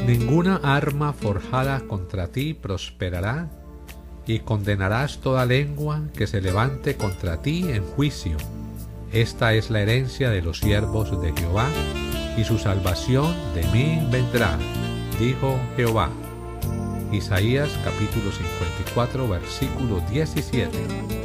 Ninguna arma forjada contra ti prosperará, y condenarás toda lengua que se levante contra ti en juicio. Esta es la herencia de los siervos de Jehová, y su salvación de mí vendrá, dijo Jehová. Isaías capítulo 54, versículo 17.